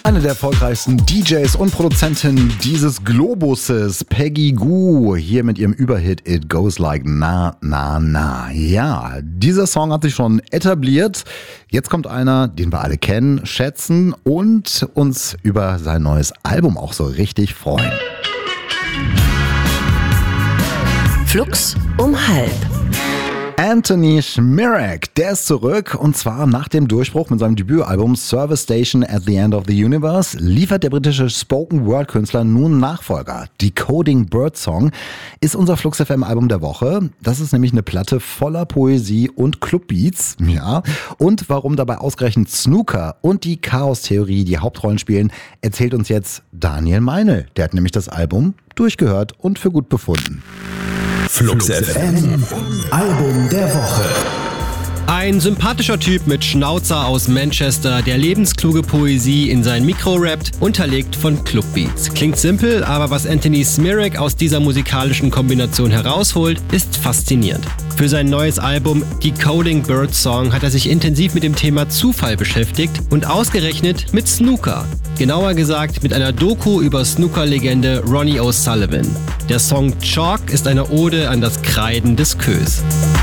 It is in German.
Eine der erfolgreichsten DJs und Produzenten dieses Globuses, Peggy Gou, hier mit ihrem Überhit It Goes Like Na Na Na. Ja, dieser Song hat sich schon etabliert. Jetzt kommt einer, den wir alle kennen, schätzen und uns über sein neues Album auch so richtig freuen. Flux um halb. Anthony Szmírek, der ist zurück und zwar nach dem Durchbruch mit seinem Debütalbum Service Station at the End of the Universe liefert der britische Spoken-Word-Künstler nun Nachfolger. Decoding Birdsong ist unser Flux FM Album der Woche. Das ist nämlich eine Platte voller Poesie und Clubbeats. Ja. Und warum dabei ausgerechnet Snooker und die Chaos-Theorie die Hauptrollen spielen, erzählt uns jetzt Daniel Meinl. Der hat nämlich das Album durchgehört und für gut befunden. Flux FM Album der Woche. Ein sympathischer Typ mit Schnauzer aus Manchester, der lebenskluge Poesie in sein Mikro rappt, unterlegt von Clubbeats. Klingt simpel, aber was Anthony Szmírek aus dieser musikalischen Kombination herausholt, ist faszinierend. Für sein neues Album Decoding Birdsong hat er sich intensiv mit dem Thema Zufall beschäftigt und ausgerechnet mit Snooker. Genauer gesagt mit einer Doku über Snooker-Legende Ronnie O'Sullivan. Der Song Chalk ist eine Ode an das Kreiden des Queues.